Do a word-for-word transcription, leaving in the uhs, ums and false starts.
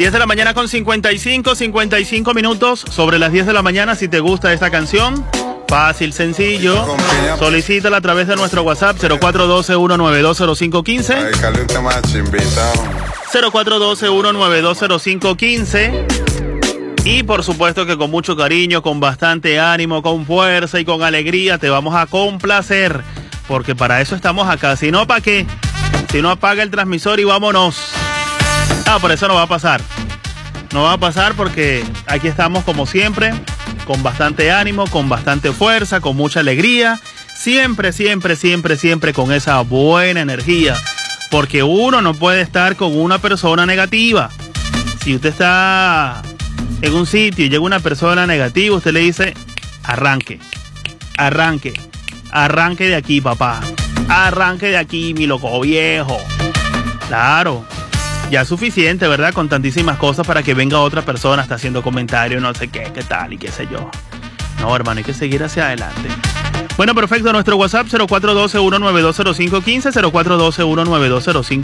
diez de la mañana con cincuenta y cinco, cincuenta y cinco minutos. Sobre las diez de la mañana, si te gusta esta canción, fácil, sencillo, solicítala a través de nuestro WhatsApp cero cuatro uno dos, uno nueve dos, cero cinco uno cinco. cero cuatro uno dos, uno nueve dos, cero cinco uno cinco. Y por supuesto que con mucho cariño, con bastante ánimo, con fuerza y con alegría te vamos a complacer, porque para eso estamos acá. Si no, ¿para qué? Si no, apaga el transmisor y vámonos. Ah, por eso no va a pasar. No va a pasar porque aquí estamos como siempre, con bastante ánimo, con bastante fuerza, con mucha alegría. Siempre, siempre, siempre, siempre con esa buena energía. Porque uno no puede estar con una persona negativa. Si usted está en un sitio y llega una persona negativa, usted le dice, arranque, arranque, arranque de aquí, papá. Arranque de aquí, mi loco viejo. Claro. Ya es suficiente, ¿verdad? Con tantísimas cosas para que venga otra persona, está haciendo comentarios, no sé qué, qué tal y qué sé yo. No, hermano, hay que seguir hacia adelante. Bueno, perfecto. Nuestro WhatsApp cero cuatro uno dos, uno nueve dos, cero cinco uno cinco, cero cuatro uno dos, uno nueve dos, cero cinco